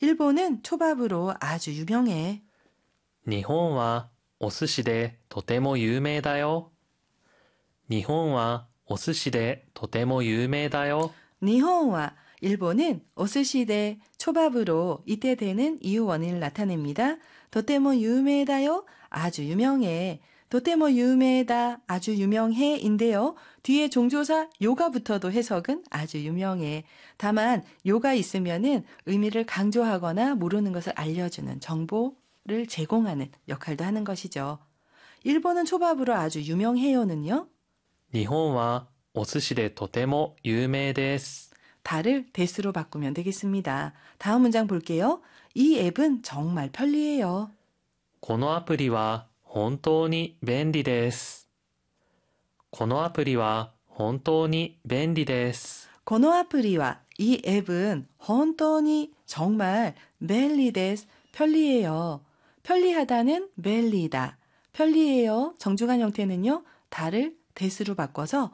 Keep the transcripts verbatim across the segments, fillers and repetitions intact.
일본은 초밥으로 아주 유명해. 日本はお寿司でとても有名だよ。日本はお寿司でとても有名だよ。 니혼와 일본은 오스시대 초밥으로 이때 되는 이유 원인을 나타냅니다. 도테모 유메다요. 아주 유명해. 도테모 유메다. 아주 유명해인데요. 뒤에 종조사 요가 붙어도 해석은 아주 유명해. 다만 요가 있으면은 의미를 강조하거나 모르는 것을 알려주는 정보를 제공하는 역할도 하는 것이죠. 일본은 초밥으로 아주 유명해요는요. 日本はお寿司でとても有名です。 다를 데스로 바꾸면 되겠습니다. 다음 문장 볼게요. 이 앱은 정말 편리해요. このアプリは本当に便利です。このアプリは本当に便利です。 この アプリ와 이 앱은 本当に 정말 벨리데스 편리해요. 편리하다는 벨리다. 편리해요. 정중한 형태는요. 다를 데스로 바꿔서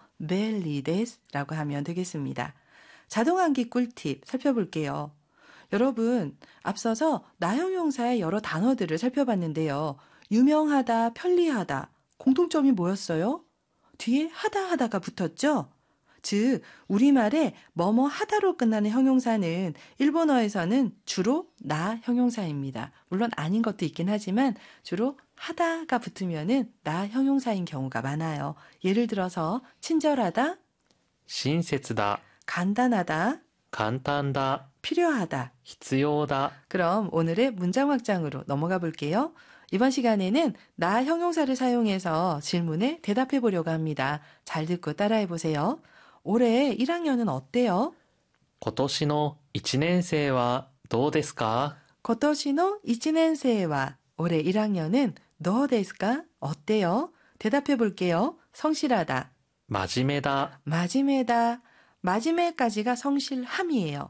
벨리데스라고 하면 되겠습니다. 자동암기 꿀팁 살펴볼게요. 여러분, 앞서서 나형용사의 여러 단어들을 살펴봤는데요. 유명하다, 편리하다, 공통점이 뭐였어요? 뒤에 하다 하다가 붙었죠? 즉, 우리말에 뭐뭐 하다로 끝나는 형용사는 일본어에서는 주로 나 형용사입니다. 물론 아닌 것도 있긴 하지만 주로 하다가 붙으면은 나 형용사인 경우가 많아요. 예를 들어서 친절하다, 親切だ、 간단하다, 簡単だ、 필요하다. 必要だ。 그럼 오늘의 문장 확장으로 넘어가 볼게요. 이번 시간에는 나 형용사를 사용해서 질문에 대답해 보려고 합니다. 잘 듣고 따라해 보세요. 올해 일 학년은 어때요? 今年のいちねん生はどうですか? 고토시노 이치넨세와 올해 일 학년은 너ですか? 어때요? 대답해 볼게요. 성실하다. 真面目だ、 마지메다. 마지메까지가 성실함이에요.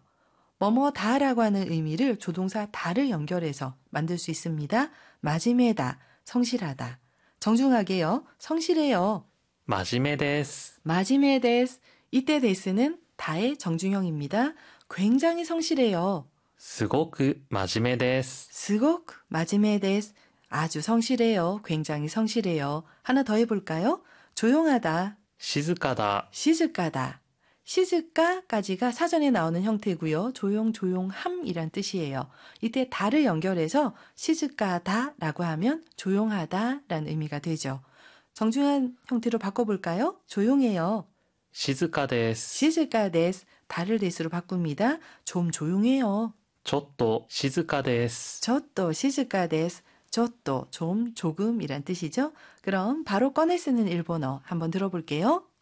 뭐뭐다라고 하는 의미를 조동사 다를 연결해서 만들 수 있습니다. 마지메다. 성실하다. 정중하게요. 성실해요. 真面目です。 마지메데스. 이때 데스는 다의 정중형입니다. 굉장히 성실해요. すごく真面目です。 스곡 마지메데스. 아주 성실해요. 굉장히 성실해요. 하나 더 해볼까요? 조용하다. 静かだ、 시즈까다. 시즈까까지가 사전에 나오는 형태고요. 조용 조용함이란 뜻이에요. 이때 다를 연결해서 시즈까다라고 하면 조용하다라는 의미가 되죠. 정중한 형태로 바꿔볼까요? 조용해요. 静かです。 시즈까데스. 다를 데스로 바꿉니다. 좀 조용해요. ちょっと静かです。 저또 시즈까데스. 저또 좀 조금이란 뜻이죠. 그럼 바로 꺼내 쓰는 일본어 한번 들어볼게요.